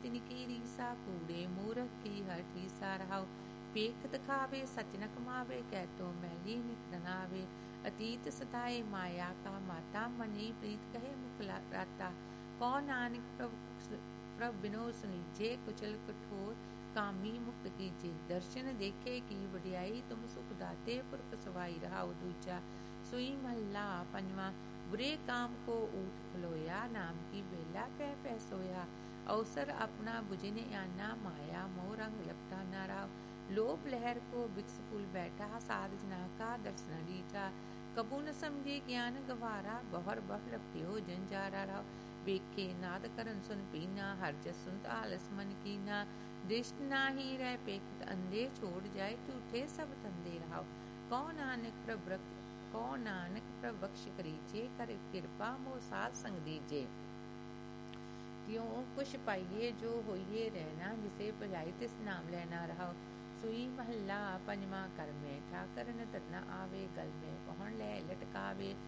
तिन की रीसा, कूड़े मूरख की हर ठीसा रहाओ। पेख दिखावे सच न कमावे, कह तो मैली नित नावे। अतीत सताए माया का माता, मनी प्रीत कहे मुखलाता। कौ नानक प्रभ बिनो सुनीजे, कुचल कठोर कामी मुक्त कीजे। दर्शन देखे की वडियाई, तुम सुख दाते पुरख सवाई रहाओ। दूजा सुई महला पंजवा, बुरे काम को ऊठ खलोया, नाम की बेला पै पै सोया। अवसर अपना बुझिन आना, माया मोह रंग लपटा ना राव। लोभ लहर को बिक्स पुल बैठा, साध जना का दर्शन लीठा। कबू न समझे ज्ञान गवारा, बहर बह लपटियो जंजारा राव। वेखे नाद करन सुन पीना, हर जस सुनत आलस मन कीना। दृष्ट नाही रह पेखत अंधे, छोड़ जाए झूठे सब धंधे राव। कौ नानक प्रभ बख्श करीजे, कर कृपा मोह साध संग दीजे। त्यों कुछ पाइये जो होइए रहना, जिसे बजाई तिस नाम लेना रहाओ। सुई महला पंजवा, कर में ठाकर न तरना आवे, गल में पहुन ले लटकावे।